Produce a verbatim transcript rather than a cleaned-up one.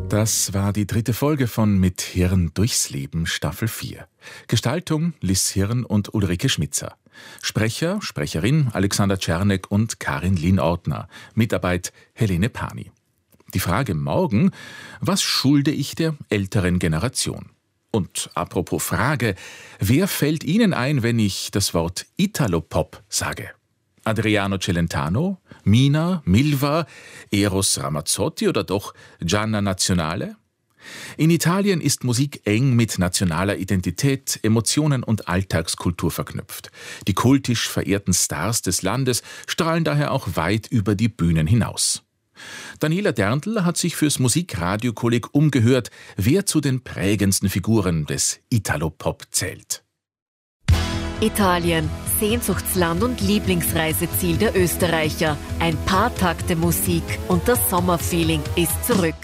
Das war die dritte Folge von Mit Hirn durchs Leben, Staffel vier. Gestaltung Liz Hirn und Ulrike Schmitzer. Sprecher, Sprecherin Alexander Czernek und Karin Lien-Ortner. Mitarbeit Helene Pani. Die Frage morgen: Was schulde ich der älteren Generation? Und apropos Frage, wer fällt Ihnen ein, wenn ich das Wort Italopop sage? Adriano Celentano, Mina, Milva, Eros Ramazzotti oder doch Gianna Nazionale? In Italien ist Musik eng mit nationaler Identität, Emotionen und Alltagskultur verknüpft. Die kultisch verehrten Stars des Landes strahlen daher auch weit über die Bühnen hinaus. Daniela Derntl hat sich fürs Musikradiokolleg umgehört, wer zu den prägendsten Figuren des Italopop zählt. Italien, Sehnsuchtsland und Lieblingsreiseziel der Österreicher. Ein paar Takte Musik und das Sommerfeeling ist zurück.